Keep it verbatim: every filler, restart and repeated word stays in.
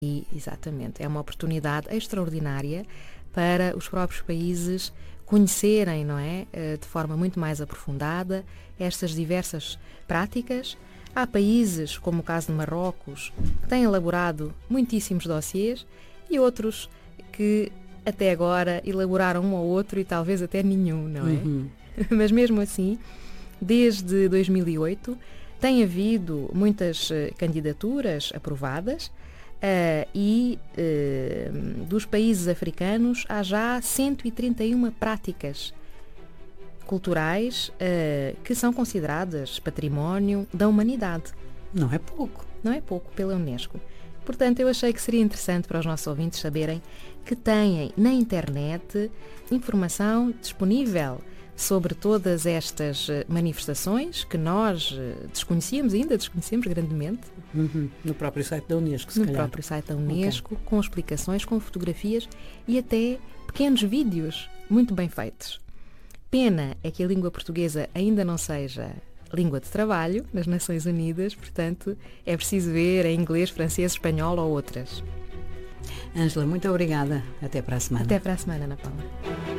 E, exatamente, é uma oportunidade extraordinária para os próprios países conhecerem, não é, de forma muito mais aprofundada estas diversas práticas. Há países, como o caso de Marrocos, que têm elaborado muitíssimos dossiês e outros que até agora elaboraram um ou outro e talvez até nenhum, não é? Uhum. Mas mesmo assim, desde dois mil e oito, tem havido muitas uh, candidaturas aprovadas uh, e uh, dos países africanos há já cento e trinta e uma práticas culturais uh, que são consideradas património da humanidade. Não é pouco. Não é pouco pela Unesco. Portanto, eu achei que seria interessante para os nossos ouvintes saberem que têm na internet informação disponível sobre todas estas manifestações que nós desconhecíamos, ainda desconhecemos grandemente. Uhum. No próprio site da Unesco, se No calhar. próprio site da Unesco, okay. Com explicações, com fotografias e até pequenos vídeos muito bem feitos. Pena é que a língua portuguesa ainda não seja língua de trabalho nas Nações Unidas, portanto, é preciso ver em inglês, francês, espanhol ou outras. Ângela, muito obrigada. Até para a semana. Até para a semana, Ana Paula.